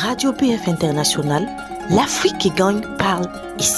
Radio PF International, l'Afrique qui gagne parle ici.